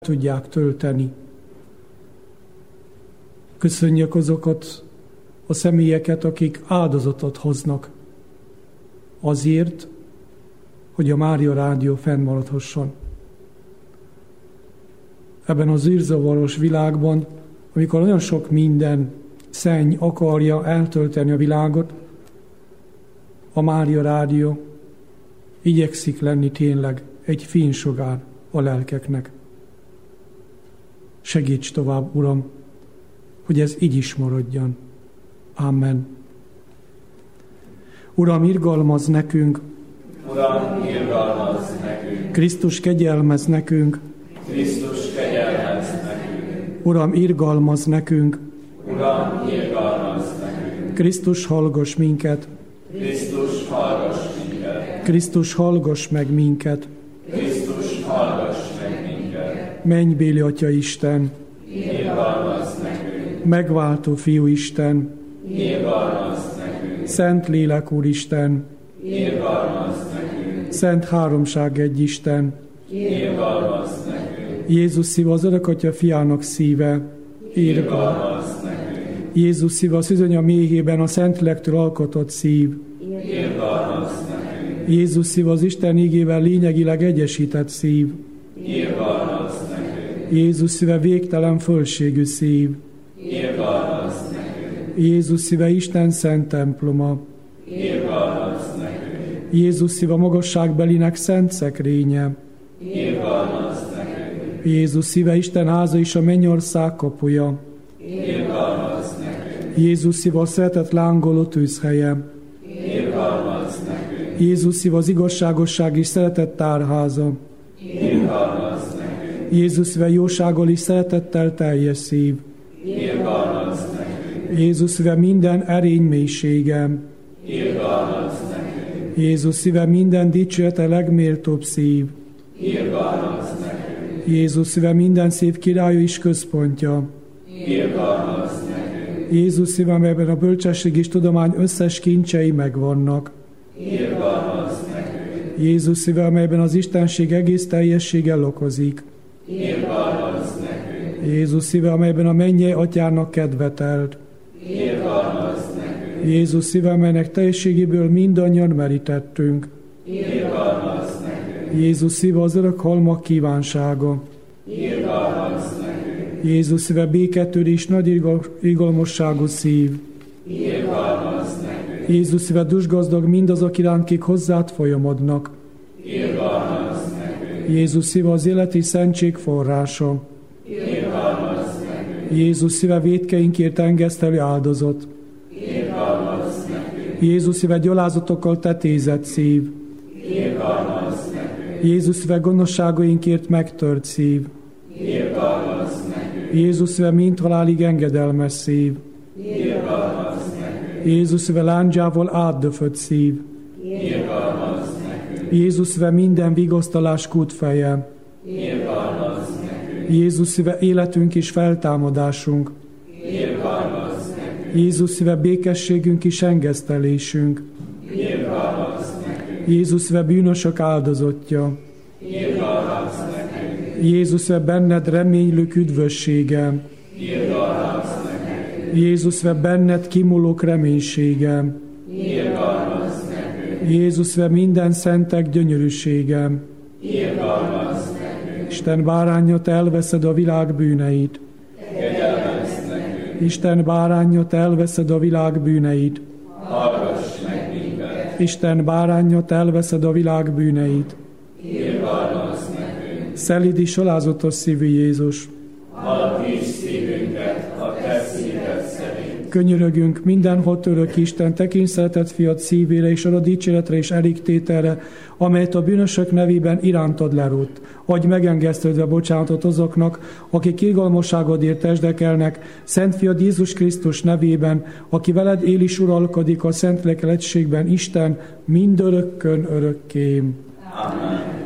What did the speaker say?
tudják tölteni. Köszönjük azokat a személyeket, akik áldozatot hoznak azért, hogy a Mária Rádió fennmaradhasson. Ebben az űrzavaros világban, amikor olyan sok minden szenny akarja eltölteni a világot, a Mária Rádió igyekszik lenni tényleg egy fénysugár a lelkeknek. Segíts tovább, Uram, hogy ez így is maradjon. Amen. Uram, irgalmazz nekünk! Uram, irgalmazz nekünk! Krisztus, kegyelmezz nekünk! Krisztus, kegyelmezz nekünk! Uram, irgalmazz nekünk! Uram, irgalmazz nekünk! Krisztus, hallgass minket! Krisztus, hallgass minket! Krisztus, hallgass meg minket! Krisztus, hallgass meg minket! Mennybéli Atya Isten! Irgalmazz nekünk! Megváltó Fiú Isten! Irgalmazz nekünk! Szent Lélek Úristen! Irgalmazz nekünk! Szent Háromság egy Isten! Irgalmazz nekünk! Jézus szíve az Örökatya Fiának szíve! Irgalmazz nekünk! Jézus szíve a szüzönya méhében a Szentlektől alkotott szív! Irgalmazz nekünk! Jézus szíve az Isten ígével lényegileg egyesített szív! Irgalmazz nekünk! Jézus szíve végtelen fölségű szív! Irgalmazz nekünk! Jézus szíve Isten szent temploma! Irgalmazz nekünk! Jézus szíve magasságbelinek szent szekrénye! Irgalmazz nekünk! Jézus szíve Isten háza és a mennyország kapuja! Irgalmazz nekünk! Jézus szíve a szeretet lángoló tűzhelye! Irgalmazz nekünk! Jézus szíve az igazságosság és szeretet tárháza! Irgalmazz nekünk! Jézus szíve jósággal és szeretettel teljes szív! Irgalmazz nekünk! Jézus szíve minden erény mélysége! Irgalmazz nekünk! Jézus szíve minden dicsőete legméltóbb szív! Irgalmazz nekünk! Jézus szíve minden szép királya és központja! Irgalmazz nekünk! Jézus szíve, amelyben a bölcsesség és tudomány összes kincsei megvannak! Irgalmazz nekünk! Jézus szíve, amelyben az Istenség egész teljessége lakozik! Irgalmazz nekünk! Jézus szíve, amelyben a mennyei Atyának kedvetelt! Irgalmazz nekünk! Jézus szíve, amelynek teljességéből mindannyian merítettünk! Irgalmazz nekünk! Jézus szíve az örök halmak kívánsága! Irgalmazz nekünk! Jézus szíve béketörés nagy irgalmasságú szív! Irgalmazz nekünk! Jézus szíve dusgazdag mindazok iránt, kik hozzád folyamodnak! Irgalmazz nekünk! Jézus szíve az élet és szentség forrása! Irgalmazz nekünk! Jézus szíve vétkeinkért engesztelő áldozat! Irgalmazz nekünk! Jézus szíve gyalázatokkal tetézett szív! Irgalmazz nekünk! Jézus szíve gonoszságainkért megtört szív! Irgalmazz nekünk! Jézus szíve mind halálig engedelmes szív! Irgalmazz nekünk! Jézus szíve lándzsával átdöfött szív! Irgalmazz nekünk! Jézus szíve minden vigasztalás kútfeje! Irgalmazz nekünk! Jézus szíve életünk és feltámadásunk! Irgalmazz nekünk! Jézus szíve békességünk és engesztelésünk! Irgalmazz nekünk! Jézus szíve bűnösök áldozatja! Irgalmazz nekünk! Jézus szíve benned reménylők üdvössége! Irgalmazz nekünk! Jézus szíve benned kimúlók reménysége! Irgalmazz nekünk! Jézus szíve minden szentek gyönyörűsége! Irgalmazz nekünk! Isten báránja, te elveszed a világ bűneit! Kegyelmezz nekünk! Isten báránja, te elveszed a világ bűneit! Hallgass meg minket! Isten báránja, te elveszed a világ bűneit! Irgalmazz nekünk! Szelíd és alázatos szívű Jézus! Alapíts szívünket a te szíved szerint! Könyörögünk mindenhol török Isten, te kényszeretett fiad szívére és arra dicséretre és elégtételre, amelyet a bűnösök nevében irántad lerútt. Adj megengesztődve bocsánatot azoknak, akik irgalmasságodért testdekelnek, Szent Fiad Jézus Krisztus nevében, aki veled él és uralkodik a Szentlélek egységben, Isten mindörökkön örökké. Amen.